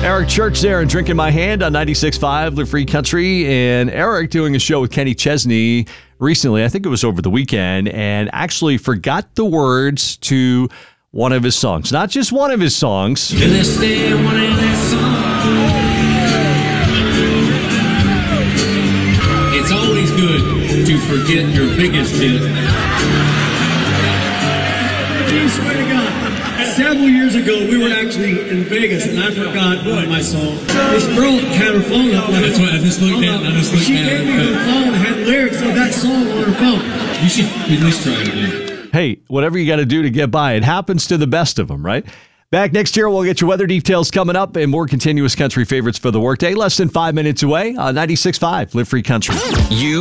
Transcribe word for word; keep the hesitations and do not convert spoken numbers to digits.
Eric Church there and Drinking My Hand on ninety-six point five Live Free Country. And Eric doing a show with Kenny Chesney recently, I think it was over the weekend, and actually forgot the words to one of his songs. Not just one of his songs. Can I stay one of their songs? It's always good to forget your biggest hit. I swear to God. Several years ago, we were actually in Vegas, and I forgot one of my songs. This girl had her phone up. Like, That's why I just looked at. I just looked she at gave me it. her phone and had lyrics of that song on her phone. You should at least try it again. Hey, whatever you got to do to get by, it happens to the best of them, right? Back next year, we'll get your weather details coming up and more continuous country favorites for the workday. Less than five minutes away on ninety-six point five Live Free Country. You